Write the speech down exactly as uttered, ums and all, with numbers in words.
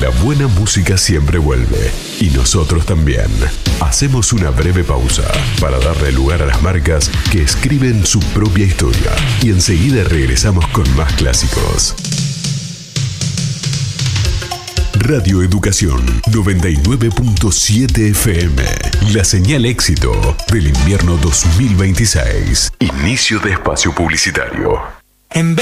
La buena música siempre vuelve, y nosotros también. Hacemos una breve pausa para darle lugar a las marcas que escriben su propia historia, y enseguida regresamos con más clásicos. Radio Educación noventa y nueve punto siete F M. La señal éxito del invierno dos mil veintiséis. Inicio de espacio publicitario. En